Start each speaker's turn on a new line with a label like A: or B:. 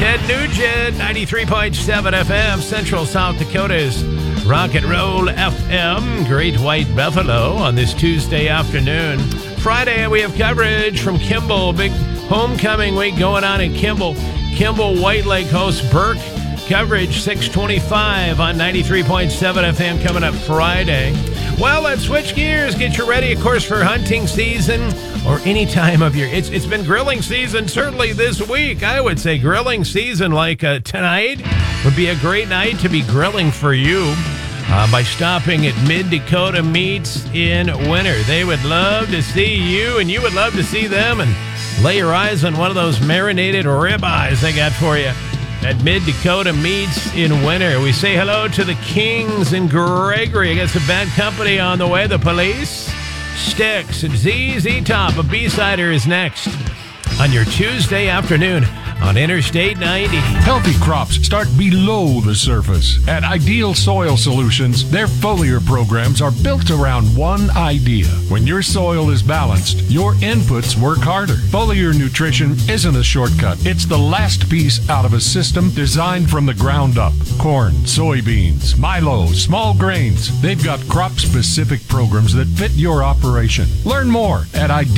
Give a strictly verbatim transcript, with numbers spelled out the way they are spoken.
A: Ted Nugent, ninety-three point seven F M, Central South Dakota's Rock and Roll F M, Great White Buffalo on this Tuesday afternoon. Friday, we have coverage from Kimball. Big homecoming week going on in Kimball. Kimball White Lake hosts Burke. Coverage six twenty-five on ninety-three point seven F M coming up Friday. Well, let's switch gears. Get you ready, of course, for hunting season or any time of year. It's It's been grilling season, certainly this week. I would say grilling season like uh, tonight would be a great night to be grilling for you uh, by stopping at Mid-Dakota Meats in Winter. They would love to see you, and you would love to see them, and lay your eyes on one of those marinated ribeyes they got for you at Mid-Dakota Meats in Winter. We say hello to the Kings and Gregory. I got some bad company on the way. The Police, Styx, and Z Z Top. A B-sider is next on your Tuesday afternoon on Interstate ninety.
B: Healthy crops start below the surface. At Ideal Soil Solutions, their foliar programs are built around one idea. When your soil is balanced, your inputs work harder. Foliar nutrition isn't a shortcut. It's the last piece out of a system designed from the ground up. Corn, soybeans, milo, small grains. They've got crop-specific programs that fit your operation. Learn more at Ideal